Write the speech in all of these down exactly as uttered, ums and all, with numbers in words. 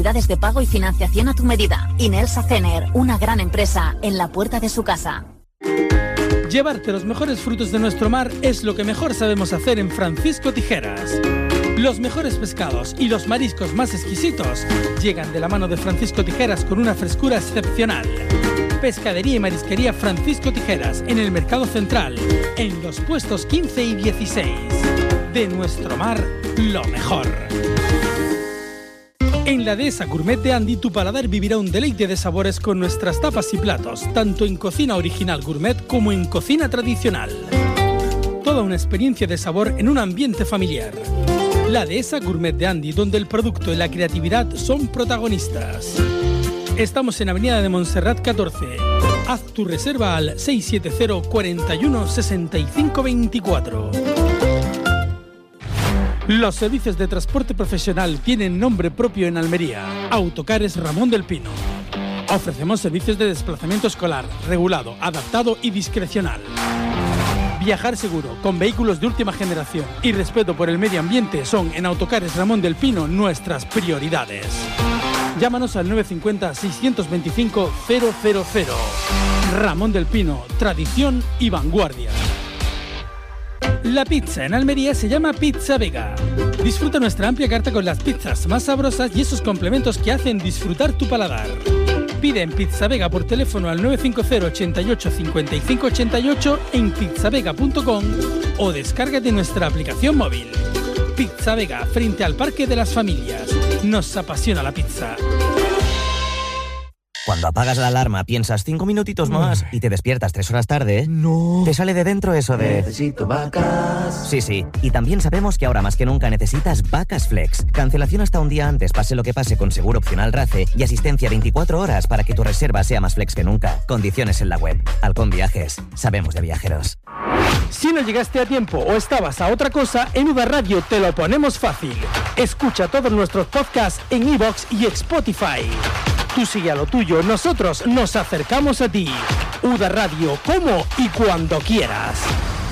de pago y financiación a tu medida. Inelsa Cener, una gran empresa en la puerta de su casa. Llevarte los mejores frutos de nuestro mar es lo que mejor sabemos hacer en Francisco Tijeras. Los mejores pescados y los mariscos más exquisitos llegan de la mano de Francisco Tijeras con una frescura excepcional. Pescadería y marisquería Francisco Tijeras en el Mercado Central, en los puestos quince y dieciséis. De nuestro mar, lo mejor. En la Dehesa Gourmet de Andy, tu paladar vivirá un deleite de sabores con nuestras tapas y platos, tanto en cocina original gourmet como en cocina tradicional. Toda una experiencia de sabor en un ambiente familiar. La Dehesa Gourmet de Andy, donde el producto y la creatividad son protagonistas. Estamos en Avenida de Montserrat catorce. Haz tu reserva al seis siete cero, cuatro uno, seis cinco dos cuatro. Los servicios de transporte profesional tienen nombre propio en Almería. Autocares Ramón del Pino. Ofrecemos servicios de desplazamiento escolar, regulado, adaptado y discrecional. Viajar seguro, con vehículos de última generación y respeto por el medio ambiente son en Autocares Ramón del Pino nuestras prioridades. Llámanos al nueve cinco cero, seis dos cinco, cero cero cero. Ramón del Pino, tradición y vanguardia. La pizza en Almería se llama Pizza Vega. Disfruta nuestra amplia carta con las pizzas más sabrosas y esos complementos que hacen disfrutar tu paladar. Pide en Pizza Vega por teléfono al nueve cinco cero, ochenta y ocho, cincuenta y cinco ochenta y ocho en pizzavega punto com o descárgate nuestra aplicación móvil. Pizza Vega, frente al Parque de las Familias. Nos apasiona la pizza. Cuando apagas la alarma piensas cinco minutitos más y te despiertas tres horas tarde, no. Te sale de dentro eso de... Necesito vacas. Sí, sí. Y también sabemos que ahora más que nunca necesitas Vacas Flex. Cancelación hasta un día antes, pase lo que pase, con seguro opcional RACE y asistencia veinticuatro horas para que tu reserva sea más flex que nunca. Condiciones en la web. Halcón Viajes. Sabemos de viajeros. Si no llegaste a tiempo o estabas a otra cosa, en U D A Radio te lo ponemos fácil. Escucha todos nuestros podcasts en iVoox y Spotify. Tú sigue a lo tuyo, nosotros nos acercamos a ti. U D A Radio, como y cuando quieras.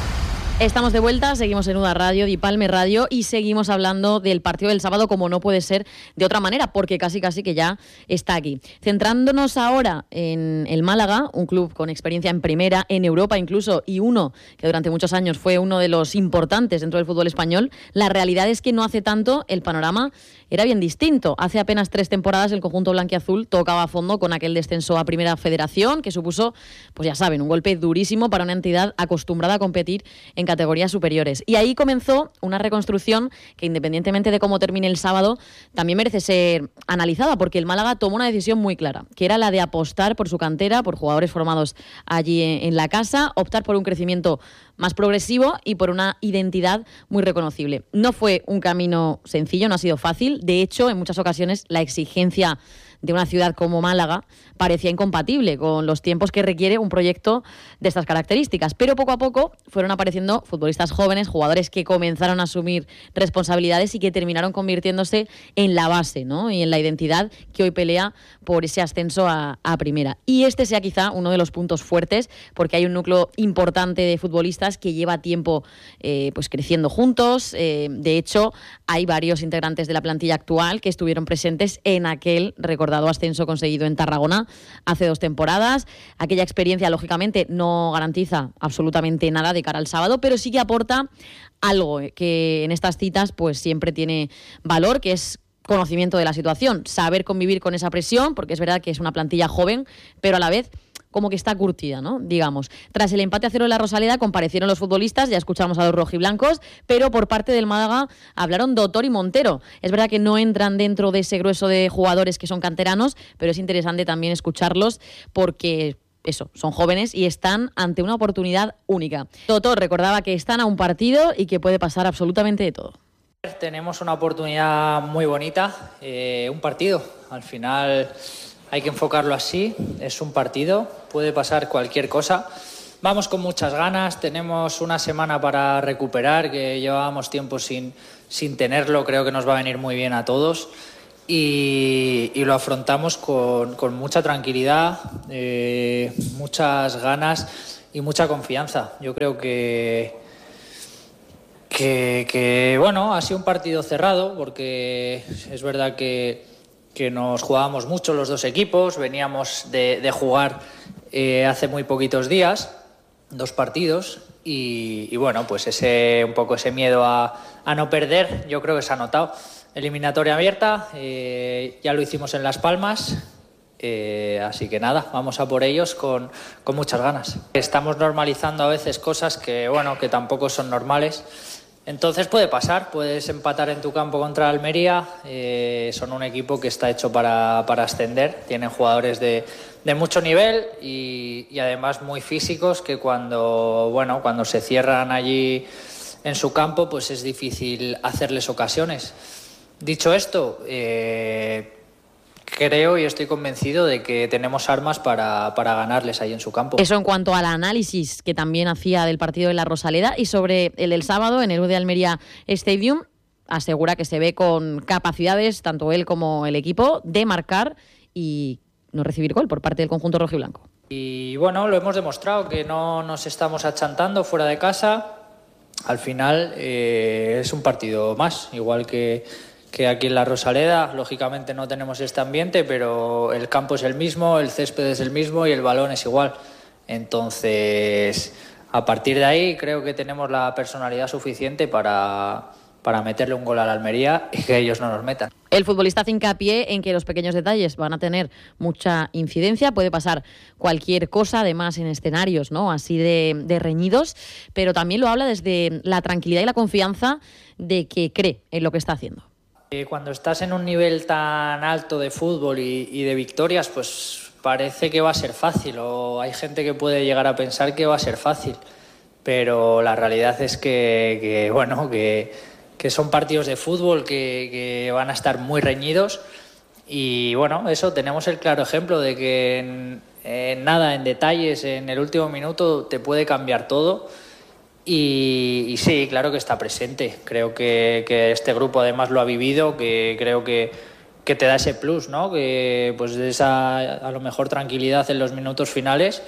Estamos de vuelta, seguimos en U D A Radio, Dipalme Radio, y seguimos hablando del partido del sábado como no puede ser de otra manera, porque casi casi que ya está aquí. Centrándonos ahora en el Málaga, un club con experiencia en primera, en Europa incluso, y uno que durante muchos años fue uno de los importantes dentro del fútbol español, la realidad es que no hace tanto el panorama era bien distinto. Hace apenas tres temporadas el conjunto blanquiazul tocaba a fondo con aquel descenso a Primera Federación, que supuso, pues ya saben, un golpe durísimo para una entidad acostumbrada a competir en categorías superiores. Y ahí comenzó una reconstrucción que, independientemente de cómo termine el sábado, también merece ser analizada, porque el Málaga tomó una decisión muy clara, que era la de apostar por su cantera, por jugadores formados allí en, en la casa, optar por un crecimiento más progresivo y por una identidad muy reconocible. No fue un camino sencillo, no ha sido fácil. De hecho, en muchas ocasiones la exigencia de una ciudad como Málaga parecía incompatible con los tiempos que requiere un proyecto de estas características. Pero poco a poco fueron apareciendo futbolistas jóvenes, jugadores que comenzaron a asumir responsabilidades y que terminaron convirtiéndose en la base, ¿no? Y en la identidad que hoy pelea por ese ascenso a, a primera. Y este sea quizá uno de los puntos fuertes, porque hay un núcleo importante de futbolistas que lleva tiempo eh, pues creciendo juntos. Eh, de hecho, hay varios integrantes de la plantilla actual que estuvieron presentes en aquel recordado ascenso conseguido en Tarragona hace dos temporadas. Aquella experiencia, lógicamente, no garantiza absolutamente nada de cara al sábado, pero sí que aporta algo que en estas citas pues siempre tiene valor, que es conocimiento de la situación, saber convivir con esa presión, porque es verdad que es una plantilla joven, pero a la vez como que está curtida, ¿no? Digamos. Tras el empate a cero de la Rosaleda comparecieron los futbolistas, ya escuchamos a los rojiblancos, pero por parte del Málaga hablaron Doctor y Montero. Es verdad que no entran dentro de ese grueso de jugadores que son canteranos, pero es interesante también escucharlos porque eso, son jóvenes y están ante una oportunidad única. Doctor recordaba que están a un partido y que puede pasar absolutamente de todo. Tenemos una oportunidad muy bonita, eh, un partido. Al final hay que enfocarlo así, es un partido, puede pasar cualquier cosa. Vamos con muchas ganas, tenemos una semana para recuperar, que llevábamos tiempo sin, sin tenerlo, creo que nos va a venir muy bien a todos. Y, y lo afrontamos con, con mucha tranquilidad, eh, muchas ganas y mucha confianza. Yo creo que, que, que, bueno, ha sido un partido cerrado, porque es verdad que que nos jugábamos mucho los dos equipos, veníamos de, de jugar eh, hace muy poquitos días, dos partidos, y, y bueno, pues ese un poco ese miedo a, a no perder, yo creo que se ha notado. Eliminatoria abierta, eh, ya lo hicimos en Las Palmas, eh, así que nada, vamos a por ellos con, con muchas ganas. Estamos normalizando a veces cosas que, bueno, que tampoco son normales. Entonces puede pasar, puedes empatar en tu campo contra Almería, eh, son un equipo que está hecho para, para ascender, tienen jugadores de, de mucho nivel y, y además muy físicos que cuando, bueno, cuando se cierran allí en su campo pues es difícil hacerles ocasiones. Dicho esto, eh, creo y estoy convencido de que tenemos armas para, para ganarles ahí en su campo. Eso en cuanto al análisis que también hacía del partido de la Rosaleda, y sobre el del sábado en el U de Almería Stadium, asegura que se ve con capacidades, tanto él como el equipo, de marcar y no recibir gol por parte del conjunto rojiblanco. Y bueno, lo hemos demostrado, que no nos estamos achantando fuera de casa. Al final eh, es un partido más, igual que... que aquí en la Rosaleda, lógicamente no tenemos este ambiente, pero el campo es el mismo, el césped es el mismo y el balón es igual. Entonces, a partir de ahí creo que tenemos la personalidad suficiente para, para meterle un gol a la Almería y que ellos no nos metan. El futbolista hace hincapié en que los pequeños detalles van a tener mucha incidencia, puede pasar cualquier cosa, además en escenarios, ¿no?, así de, de reñidos, pero también lo habla desde la tranquilidad y la confianza de que cree en lo que está haciendo. Cuando estás en un nivel tan alto de fútbol y, y de victorias, pues parece que va a ser fácil, o hay gente que puede llegar a pensar que va a ser fácil, pero la realidad es que, que bueno, que, que son partidos de fútbol que, que van a estar muy reñidos y bueno, eso, tenemos el claro ejemplo de que en, en nada, en detalles, en el último minuto te puede cambiar todo. Y, y sí, claro que está presente. Creo que, que este grupo además lo ha vivido, que creo que, que te da ese plus, ¿no? Que pues de esa a lo mejor tranquilidad en los minutos finales.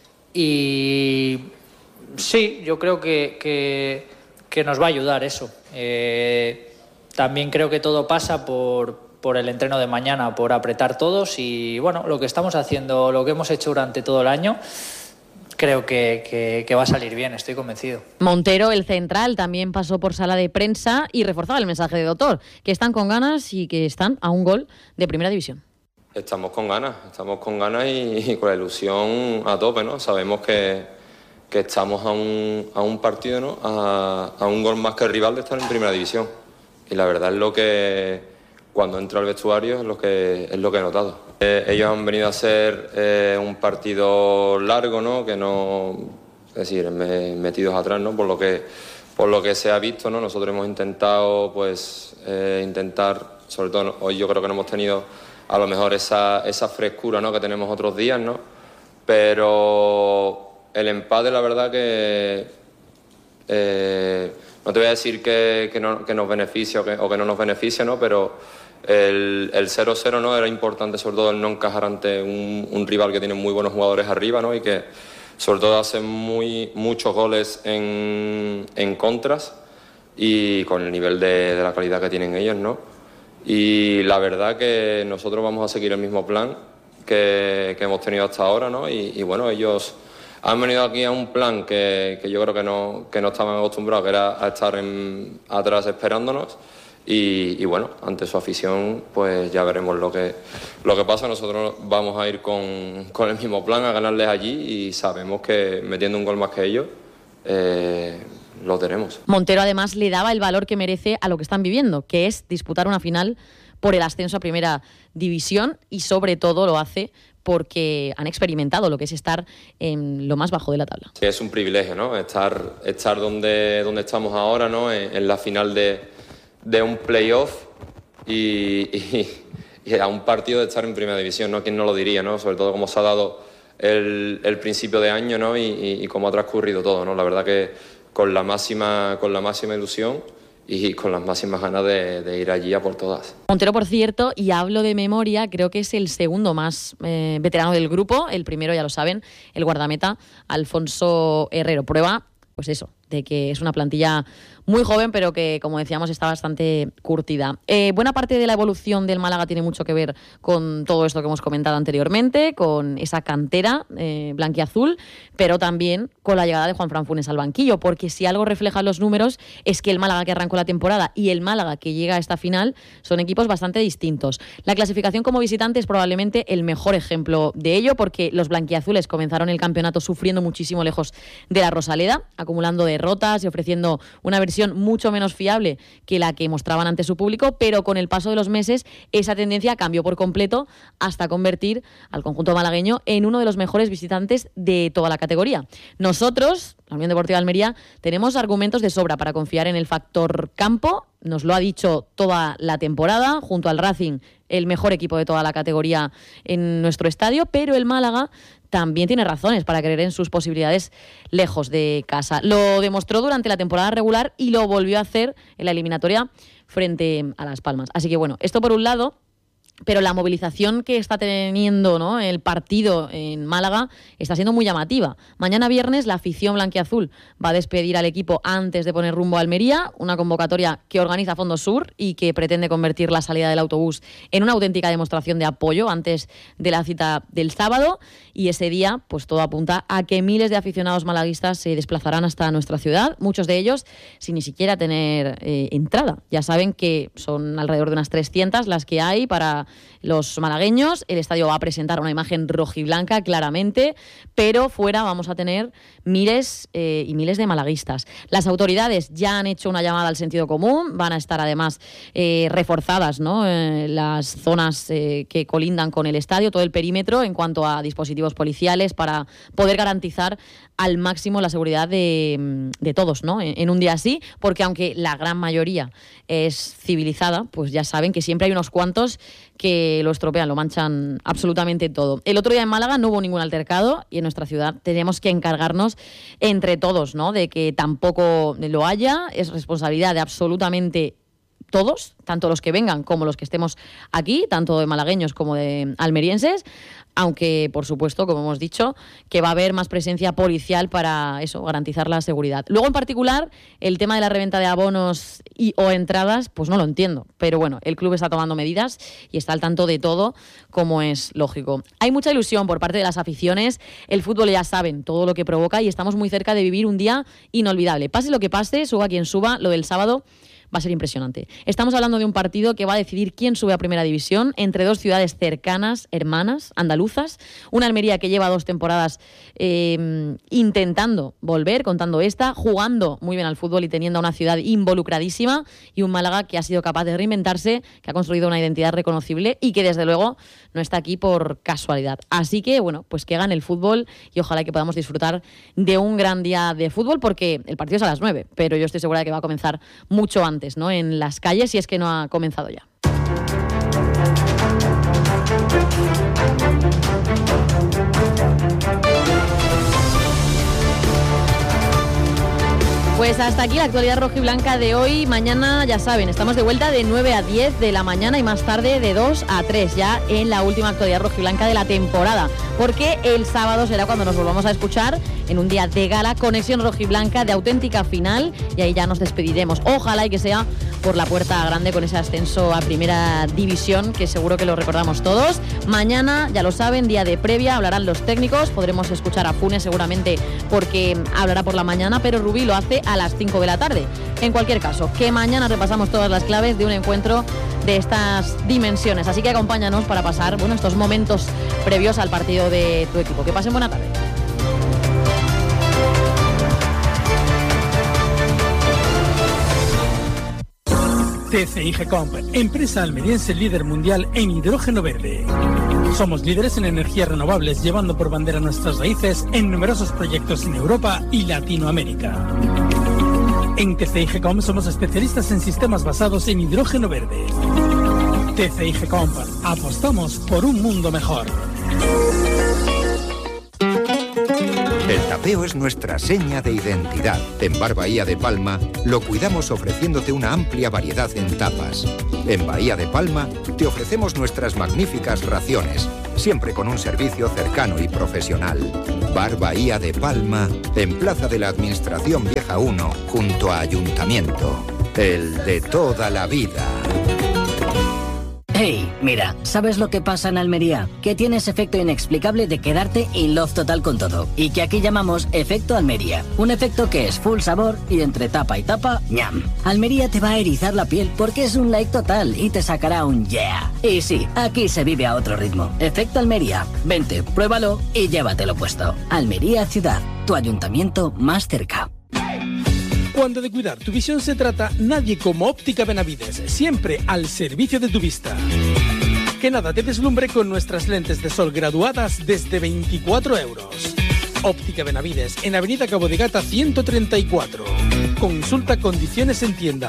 Y sí, yo creo que, que, que nos va a ayudar eso. Eh, también creo que todo pasa por, por el entreno de mañana, por apretar todos y bueno, lo que estamos haciendo, lo que hemos hecho durante todo el año. Creo que, que, que va a salir bien, estoy convencido. Montero, el central, también pasó por sala de prensa y reforzaba el mensaje de Doctor, que están con ganas y que están a un gol de Primera División. Estamos con ganas, estamos con ganas y, y con la ilusión a tope, ¿no? Sabemos que, que estamos a un, a un partido, ¿no? A, a un gol más que el rival de estar en Primera División. Y la verdad es lo que, cuando entro al vestuario, es lo que, es lo que he notado. Eh, ellos han venido a hacer eh, un partido largo, ¿no? Que no, es decir, me, metidos atrás, ¿no? Por lo que, por lo que se ha visto, ¿no? Nosotros hemos intentado, pues, eh, intentar, sobre todo hoy yo creo que no hemos tenido a lo mejor esa, esa frescura, ¿no? Que tenemos otros días, ¿no? Pero el empate, la verdad que eh, no te voy a decir que, que, no, que nos beneficia o que, o que no nos beneficia, ¿no? Pero El, el cero cero, ¿no? Era importante, sobre todo el no encajar ante un, un rival que tiene muy buenos jugadores arriba, ¿no? Y que sobre todo hacen muy, muchos goles en, en contras y con el nivel de, de la calidad que tienen ellos, ¿no? Y la verdad que nosotros vamos a seguir el mismo plan que, que hemos tenido hasta ahora, ¿no? Y, y bueno, ellos han venido aquí a un plan que, que yo creo que no, que no estaban acostumbrados, que era a estar en, atrás esperándonos. Y, y bueno, ante su afición, pues ya veremos lo que, lo que pasa. Nosotros vamos a ir con, con el mismo plan, a ganarles allí y sabemos que metiendo un gol más que ellos, eh, lo tenemos. Montero además le daba el valor que merece a lo que están viviendo, que es disputar una final por el ascenso a Primera División y sobre todo lo hace porque han experimentado lo que es estar en lo más bajo de la tabla. Sí, es un privilegio, ¿no? Estar, estar donde, donde estamos ahora, ¿no? En, en la final de... de un playoff y, y, y a un partido de estar en Primera División, ¿no? ¿Quién no lo diría, no? Sobre todo cómo se ha dado el, el principio de año, ¿no? Y, y, y cómo ha transcurrido todo, ¿no? La verdad que con la máxima, con la máxima ilusión y con las máximas ganas de, de ir allí a por todas. Montero, por cierto, y hablo de memoria, creo que es el segundo más eh, veterano del grupo. El primero, ya lo saben, el guardameta Alfonso Herrero. Prueba, pues eso, de que es una plantilla muy joven, pero que, como decíamos, está bastante curtida. Eh, buena parte de la evolución del Málaga tiene mucho que ver con todo esto que hemos comentado anteriormente, con esa cantera eh, blanquiazul, pero también con la llegada de Juanfran Funes al banquillo, porque si algo reflejan los números es que el Málaga que arrancó la temporada y el Málaga que llega a esta final son equipos bastante distintos. La clasificación como visitante es probablemente el mejor ejemplo de ello, porque los blanquiazules comenzaron el campeonato sufriendo muchísimo lejos de la Rosaleda, acumulando derrotas y ofreciendo una versión mucho menos fiable que la que mostraban ante su público, pero con el paso de los meses esa tendencia cambió por completo hasta convertir al conjunto malagueño en uno de los mejores visitantes de toda la categoría. Nosotros, la Unión Deportiva de Almería, tenemos argumentos de sobra para confiar en el factor campo. Nos lo ha dicho toda la temporada, junto al Racing, el mejor equipo de toda la categoría en nuestro estadio, pero el Málaga también tiene razones para creer en sus posibilidades lejos de casa. Lo demostró durante la temporada regular y lo volvió a hacer en la eliminatoria frente a Las Palmas. Así que bueno, esto por un lado, pero la movilización que está teniendo, ¿no?, el partido en Málaga está siendo muy llamativa. Mañana viernes la afición blanquiazul va a despedir al equipo antes de poner rumbo a Almería, una convocatoria que organiza Fondo Sur y que pretende convertir la salida del autobús en una auténtica demostración de apoyo antes de la cita del sábado, y ese día pues todo apunta a que miles de aficionados malaguistas se desplazarán hasta nuestra ciudad, muchos de ellos sin ni siquiera tener eh, entrada. Ya saben que son alrededor de unas trescientas las que hay para los malagueños. El estadio va a presentar una imagen rojiblanca claramente, pero fuera vamos a tener miles eh, y miles de malaguistas. Las autoridades ya han hecho una llamada al sentido común, van a estar además eh, reforzadas, ¿no?, eh, las zonas eh, que colindan con el estadio, todo el perímetro en cuanto a dispositivos policiales para poder garantizar al máximo la seguridad de, de todos, ¿no?, en, en un día así, porque aunque la gran mayoría es civilizada, pues ya saben que siempre hay unos cuantos que lo estropean, lo manchan absolutamente todo. El otro día en Málaga no hubo ningún altercado y en nuestra ciudad tenemos que encargarnos entre todos, ¿no?, de que tampoco lo haya. Es responsabilidad de absolutamente todos, tanto los que vengan como los que estemos aquí, tanto de malagueños como de almerienses, aunque, por supuesto, como hemos dicho, que va a haber más presencia policial para eso, garantizar la seguridad. Luego, en particular, el tema de la reventa de abonos y o entradas, pues no lo entiendo. Pero bueno, el club está tomando medidas y está al tanto de todo, como es lógico. Hay mucha ilusión por parte de las aficiones. El fútbol, ya saben, todo lo que provoca, y estamos muy cerca de vivir un día inolvidable. Pase lo que pase, suba quien suba, lo del sábado va a ser impresionante. Estamos hablando de un partido que va a decidir quién sube a Primera División entre dos ciudades cercanas, hermanas, andaluzas. Una Almería que lleva dos temporadas eh, intentando volver, contando esta, jugando muy bien al fútbol y teniendo una ciudad involucradísima, y un Málaga que ha sido capaz de reinventarse, que ha construido una identidad reconocible y que desde luego no está aquí por casualidad. Así que, bueno, pues que gane el fútbol y ojalá que podamos disfrutar de un gran día de fútbol, porque el partido es a las nueve, pero yo estoy segura de que va a comenzar mucho antes, ¿no?, en las calles, si es que no ha comenzado ya. Pues hasta aquí la actualidad rojiblanca de hoy. Mañana, ya saben, estamos de vuelta de nueve a diez de la mañana y más tarde de dos a tres, ya en la última actualidad rojiblanca de la temporada, porque el sábado será cuando nos volvamos a escuchar en un día de gala, conexión rojiblanca de auténtica final, y ahí ya nos despediremos. Ojalá y que sea por la puerta grande, con ese ascenso a Primera División, que seguro que lo recordamos todos. Mañana, ya lo saben, día de previa, hablarán los técnicos, podremos escuchar a Funes seguramente porque hablará por la mañana, pero Rubí lo hace a las cinco de la tarde. En cualquier caso, que mañana repasamos todas las claves de un encuentro de estas dimensiones, así que acompáñanos para pasar, bueno, estos momentos previos al partido de tu equipo. Que pasen buena tarde. T C I Gecomp, empresa almeriense líder mundial en hidrógeno verde. Somos líderes en energías renovables, llevando por bandera nuestras raíces en numerosos proyectos en Europa y Latinoamérica. En T C I Gecomp somos especialistas en sistemas basados en hidrógeno verde. T C I Gecomp, apostamos por un mundo mejor. El tapeo es nuestra seña de identidad. En Bar Bahía de Palma lo cuidamos ofreciéndote una amplia variedad en tapas. En Bahía de Palma te ofrecemos nuestras magníficas raciones, siempre con un servicio cercano y profesional. Bar Bahía de Palma, en Plaza de la Administración Vieja uno, junto a Ayuntamiento. El de toda la vida. Hey, mira, ¿sabes lo que pasa en Almería? Que tienes efecto inexplicable de quedarte in love total con todo. Y que aquí llamamos efecto Almería. Un efecto que es full sabor y entre tapa y tapa, ñam. Almería te va a erizar la piel porque es un like total y te sacará un yeah. Y sí, aquí se vive a otro ritmo. Efecto Almería. Vente, pruébalo y llévatelo puesto. Almería Ciudad, tu ayuntamiento más cerca. Cuando de cuidar tu visión se trata, nadie como Óptica Benavides, siempre al servicio de tu vista. Que nada te deslumbre con nuestras lentes de sol graduadas desde veinticuatro euros. Óptica Benavides, en Avenida Cabo de Gata ciento treinta y cuatro. Consulta condiciones en tienda.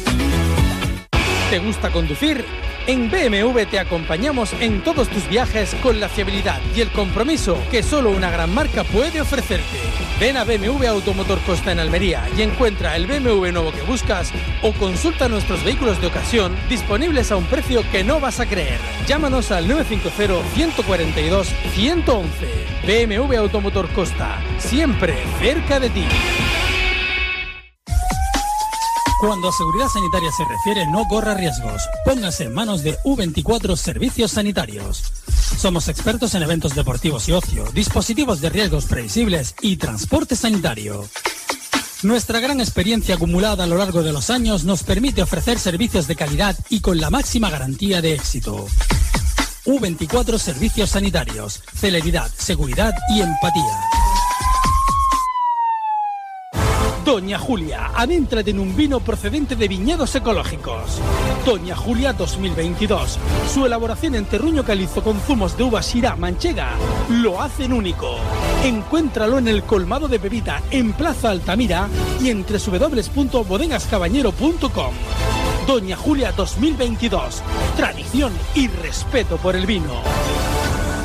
¿Te gusta conducir? En B M W te acompañamos en todos tus viajes con la fiabilidad y el compromiso que solo una gran marca puede ofrecerte. Ven a B M W Automotor Costa en Almería y encuentra el B M W nuevo que buscas o consulta nuestros vehículos de ocasión disponibles a un precio que no vas a creer. Llámanos al nueve cinco cero, uno cuatro dos, uno uno uno. B M W Automotor Costa, siempre cerca de ti. Cuando a seguridad sanitaria se refiere, no corra riesgos. Póngase en manos de U veinticuatro Servicios Sanitarios. Somos expertos en eventos deportivos y ocio, dispositivos de riesgos previsibles y transporte sanitario. Nuestra gran experiencia acumulada a lo largo de los años nos permite ofrecer servicios de calidad y con la máxima garantía de éxito. U veinticuatro Servicios Sanitarios. Celeridad, seguridad y empatía. Doña Julia, adéntrate en un vino procedente de viñedos ecológicos. Doña Julia dos mil veintidós. Su elaboración en terruño calizo con zumos de uva Syrah manchega lo hacen único. Encuéntralo en el colmado de Pepita, en Plaza Altamira y en doble u doble u doble u punto bodegas cabañero punto com. Doña Julia dos mil veintidós. Tradición y respeto por el vino.